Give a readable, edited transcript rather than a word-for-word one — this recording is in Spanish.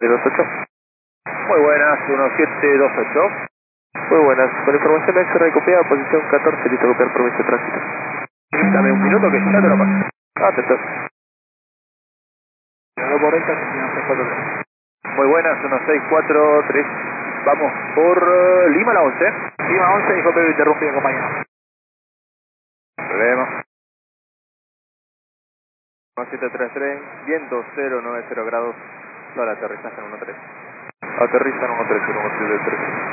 28. Muy buenas, 1728. Muy buenas, con información de X-Ray copiada, posición 14, listo copiar permiso de tránsito. Dame un minuto que ya te lo paso. Atento. Muy buenas, 1643. Vamos por Lima la 11. Lima 11, disculpe, interrumpido, compañero. Problema. 1733, viento 090 grados, solo aterrizaje en 13. Aterriza en 13, 173.